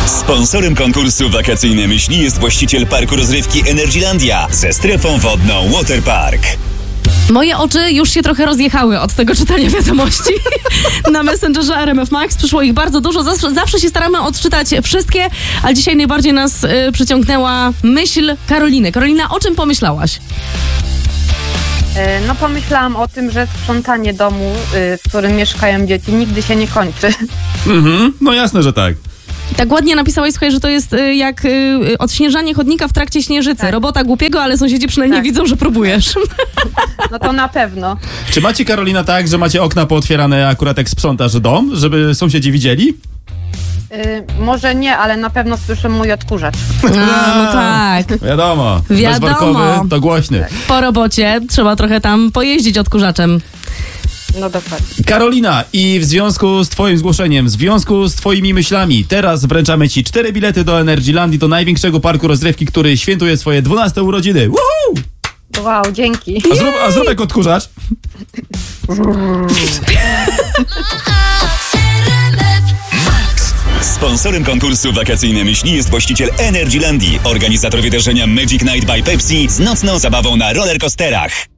Sponsorem konkursu Wakacyjne Myśli jest właściciel parku rozrywki Energylandia ze strefą wodną Waterpark. Moje oczy już się trochę rozjechały od tego czytania wiadomości. Na Messengerze RMF Max przyszło ich bardzo dużo. Zawsze się staramy odczytać wszystkie, ale dzisiaj najbardziej nas przyciągnęła myśl Karoliny. Karolina, o czym pomyślałaś? No pomyślałam o tym, że sprzątanie domu, w którym mieszkają dzieci, nigdy się nie kończy. No jasne, że tak. Tak ładnie napisałaś, słuchaj, że to jest jak odśnieżanie chodnika w trakcie śnieżycy. Tak. Robota głupiego, ale sąsiedzi przynajmniej Tak. widzą, że próbujesz. No to na pewno. Czy macie, Karolina, tak, że macie okna pootwierane akurat jak sprzątasz dom, żeby sąsiedzi widzieli? Może nie, ale na pewno słyszę mój odkurzacz. No tak. Wiadomo. Wiadomo. Bezworkowy to głośny. Po robocie trzeba trochę tam pojeździć odkurzaczem. No dokładnie. Karolina, i w związku z twoim zgłoszeniem, w związku z twoimi myślami, teraz wręczamy ci 4 bilety do Energylandii, do największego parku rozrywki, który świętuje swoje 12 urodziny. Woohoo! Wow, dzięki. A zrób jak odkurzacz. Sponsorem konkursu Wakacyjne Myśli jest właściciel Energylandii, organizator wydarzenia Magic Night by Pepsi z nocną zabawą na rollercoasterach.